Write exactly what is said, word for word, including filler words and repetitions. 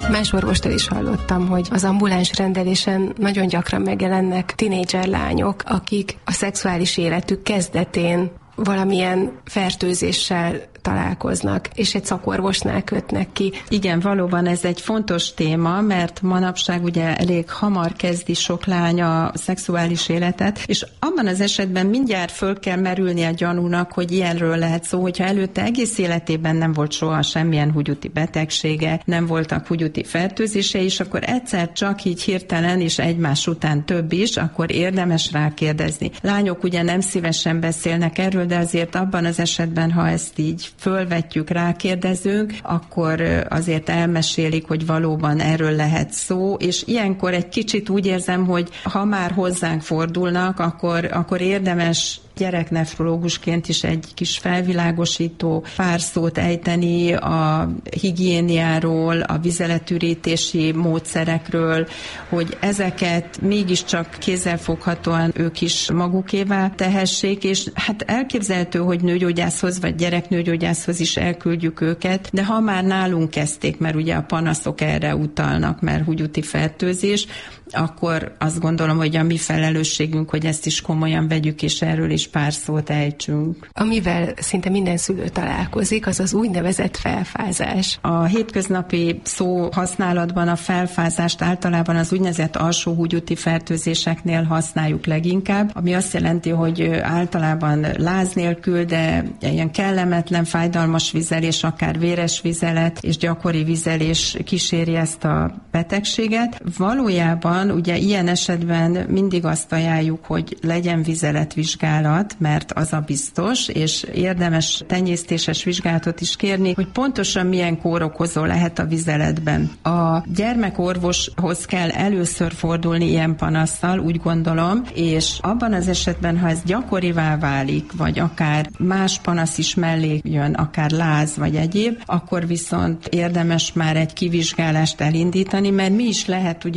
Más orvostól is hallottam, hogy az ambuláns rendelésen nagyon gyakran megjelennek tinédzser lányok, akik a szexuális életük kezdetén valamilyen fertőzéssel találkoznak, és egy szakorvosnál kötnek ki. Igen, valóban ez egy fontos téma, mert manapság ugye elég hamar kezdi sok lány a szexuális életet, és abban az esetben mindjárt föl kell merülni a gyanúnak, hogy ilyenről lehet szó, hogyha előtte egész életében nem volt soha semmilyen húgyúti betegsége, nem voltak húgyúti fertőzése, és akkor egyszer csak így hirtelen, és egymás után több is, akkor érdemes rákérdezni. Lányok ugye nem szívesen beszélnek erről, de azért abban az esetben, ha ezt így fölvetjük, rákérdezünk, akkor azért elmesélik, hogy valóban erről lehet szó, és ilyenkor egy kicsit úgy érzem, hogy ha már hozzánk fordulnak, akkor, akkor érdemes gyereknefrológusként is egy kis felvilágosító pár szót ejteni a higiéniáról, a vizeletürítési módszerekről, hogy ezeket mégiscsak kézzelfoghatóan ők is magukévá tehessék, és hát elképzelhető, hogy nőgyógyászhoz vagy gyereknőgyógyászhoz is elküldjük őket, de ha már nálunk kezdték, mert ugye a panaszok erre utalnak, mert húgyúti fertőzés, akkor azt gondolom, hogy a mi felelősségünk, hogy ezt is komolyan vegyük, és erről is pár szót ejtsünk. Amivel szinte minden szülő találkozik, az az úgynevezett felfázás. A hétköznapi szó használatban a felfázást általában az úgynevezett alsó húgyúti fertőzéseknél használjuk leginkább, ami azt jelenti, hogy általában láz nélkül, de ilyen kellemetlen, fájdalmas vizelés, akár véres vizelet és gyakori vizelés kíséri ezt a betegséget. Valójában ugye ilyen esetben mindig azt ajánljuk, hogy legyen vizeletvizsgálat, mert az a biztos, és érdemes tenyésztéses vizsgálatot is kérni, hogy pontosan milyen kórokozó lehet a vizeletben. A gyermekorvoshoz kell először fordulni ilyen panasszal, úgy gondolom, és abban az esetben, ha ez gyakorivá válik, vagy akár más panasz is mellé jön, akár láz vagy egyéb, akkor viszont érdemes már egy kivizsgálást elindítani, mert mi is lehet ugye